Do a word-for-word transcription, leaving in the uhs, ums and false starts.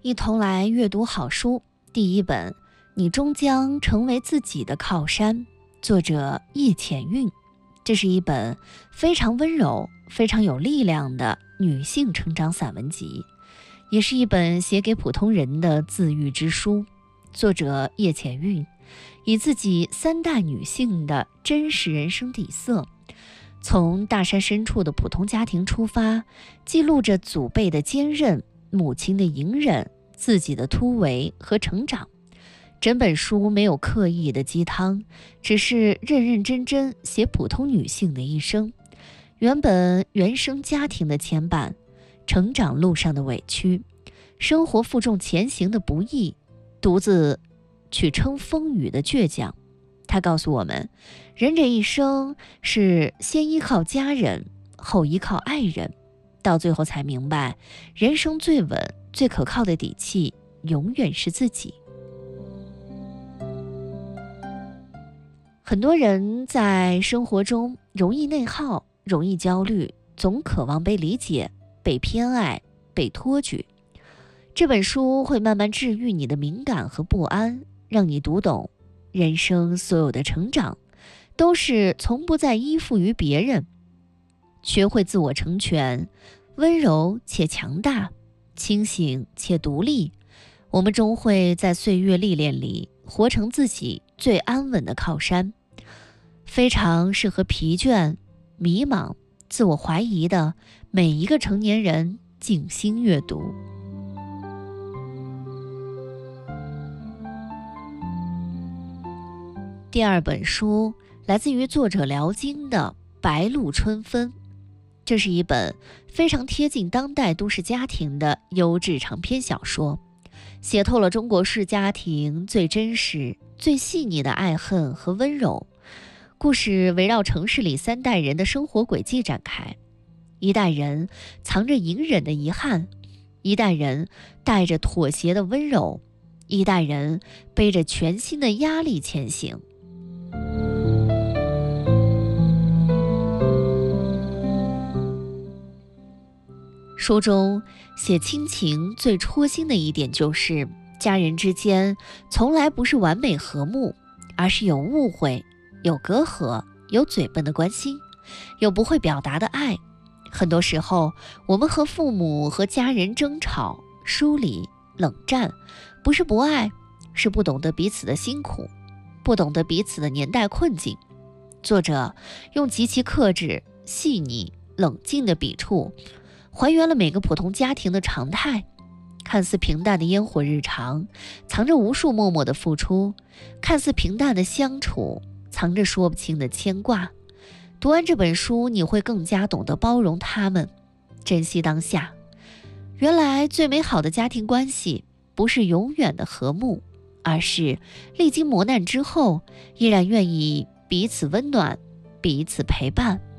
一同来阅读好书。第一本，你终将成为自己的靠山，作者叶浅韵。这是一本非常温柔、非常有力量的女性成长散文集，也是一本写给普通人的自愈之书。作者叶浅韵以自己三代女性的真实人生底色，从大山深处的普通家庭出发，记录着祖辈的坚韧、母亲的隐忍、自己的突围和成长。整本书没有刻意的鸡汤，只是认认真真写普通女性的一生，原本原生家庭的牵绊，成长路上的委屈，生活负重前行的不易，独自去撑风雨的倔强。他告诉我们，人这一生是先依靠家人，后依靠爱人，到最后才明白，人生最稳、最可靠的底气永远是自己。很多人在生活中容易内耗，容易焦虑，总渴望被理解、被偏爱、被托举。这本书会慢慢治愈你的敏感和不安，让你读懂人生所有的成长都是从不再依附于别人，学会自我成全，温柔且强大，清醒且独立。我们终会在岁月历练里活成自己最安稳的靠山，非常适合疲倦、迷茫、自我怀疑的每一个成年人静心阅读。第二本书来自于作者辽金的《白露春分》，这是一本非常贴近当代都市家庭的优质长篇小说，写透了中国式家庭最真实、最细腻的爱恨和温柔。故事围绕城市里三代人的生活轨迹展开，一代人藏着隐忍的遗憾，一代人带着妥协的温柔，一代人背着全新的压力前行。书中写亲情最戳心的一点就是，家人之间从来不是完美和睦，而是有误会、有隔阂、有嘴笨的关心，有不会表达的爱。很多时候，我们和父母和家人争吵、疏离、冷战，不是不爱，是不懂得彼此的辛苦，不懂得彼此的年代困境。作者用极其克制、细腻、冷静的笔触，还原了每个普通家庭的常态。看似平淡的烟火日常，藏着无数默默的付出；看似平淡的相处，藏着说不清的牵挂。读完这本书，你会更加懂得包容他们，珍惜当下。原来最美好的家庭关系，不是永远的和睦，而是历经磨难之后，依然愿意彼此温暖，彼此陪伴。